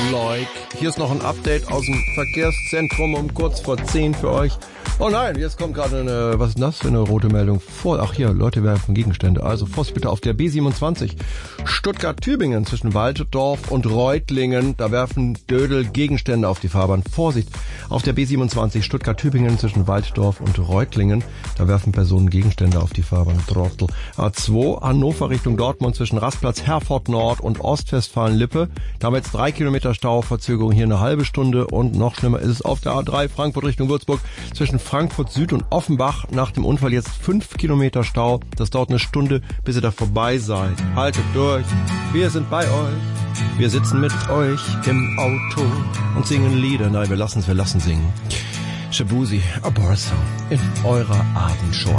Leuk. Hier ist noch ein Update aus dem Verkehrszentrum um kurz vor 10 für euch. Oh nein, jetzt kommt gerade eine, was ist denn das für eine rote Meldung? Ach hier, Leute werfen Gegenstände. Also Vorsicht bitte auf der B27 Stuttgart-Tübingen zwischen Waltdorf und Reutlingen. Da werfen Dödel Gegenstände auf die Fahrbahn. Vorsicht auf der B27 Stuttgart-Tübingen zwischen Waltdorf und Reutlingen. Da werfen Personen Gegenstände auf die Fahrbahn. Trottel. A2 Hannover Richtung Dortmund zwischen Rastplatz Herford Nord und Ostwestfalen-Lippe. Da haben wir jetzt 3 Kilometer Stau, Verzögerung hier eine halbe Stunde. Und noch schlimmer ist es auf der A3 Frankfurt Richtung Würzburg zwischen Frankfurt Süd und Offenbach. Nach dem Unfall jetzt 5 Kilometer Stau. Das dauert eine Stunde, bis ihr da vorbei seid. Haltet durch. Wir sind bei euch. Wir sitzen mit euch im Auto und singen Lieder. Nein, wir lassen singen. Shabuzi, A Bar Song in eurer Abendshow.